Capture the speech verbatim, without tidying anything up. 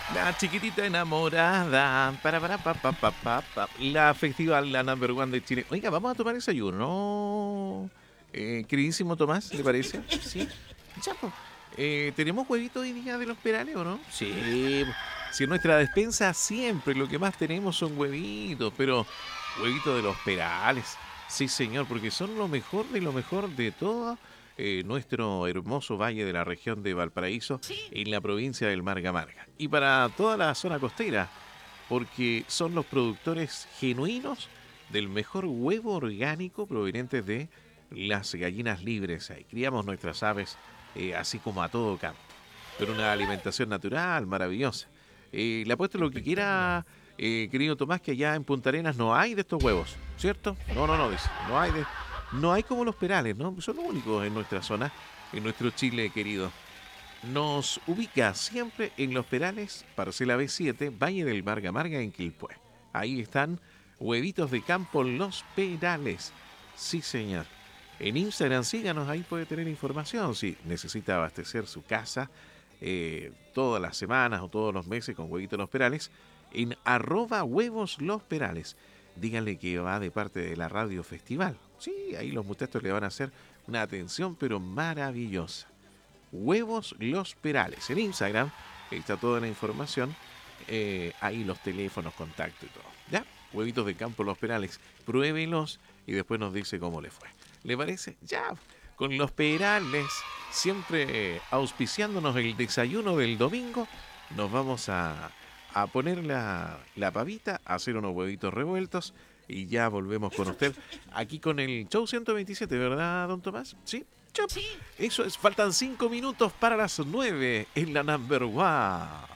La chiquitita enamorada. Para, para, pa, pa, pa, pa, pa. La festival, la number one de Chile. Oiga, vamos a tomar desayuno, ¿no? Eh, queridísimo Tomás, ¿le parece? Sí. Ya, pues. Eh, ¿tenemos huevitos hoy día de los perales o no? Sí. po. Si en nuestra despensa siempre lo que más tenemos son huevitos, pero huevitos de los perales. Sí, señor, porque son lo mejor de lo mejor de todo eh, nuestro hermoso valle de la región de Valparaíso en la provincia del Marga Marga. Y para toda la zona costera, porque son los productores genuinos del mejor huevo orgánico provenientes de las gallinas libres. Ahí criamos nuestras aves eh, así como a todo campo. Pero una alimentación natural, maravillosa. Eh, le apuesto lo que quiera, eh, querido Tomás, que allá en Punta Arenas no hay de estos huevos, ¿cierto? No, no, no, dice. No hay de, no hay como los perales, ¿no? Son los únicos en nuestra zona, en nuestro Chile querido. Nos ubica siempre en Los Perales, parcela B siete, Valle del Marga Marga en Quilpué. Ahí están huevitos de campo Los Perales. Sí, señor. En Instagram síganos, ahí puede tener información si necesita abastecer su casa eh, todas las semanas o todos los meses con huevitos Los Perales. En arroba huevos Los Perales. Díganle que va de parte de la Radio Festival. Sí, ahí los muchachos le van a hacer una atención pero maravillosa. Huevos Los Perales. En Instagram está toda la información. Eh, ahí los teléfonos, contacto y todo. ¿Ya? Huevitos de campo Los Perales. Pruébenlos y después nos dice cómo le fue. ¿Le parece? Ya. Con Los Perales, siempre auspiciándonos el desayuno del domingo, nos vamos a, a poner la, la pavita, a hacer unos huevitos revueltos y ya volvemos con usted aquí con el show ciento veintisiete, ¿verdad, don Tomás? Sí. Chop. Eso es, faltan cinco minutos para las nueve en la number one.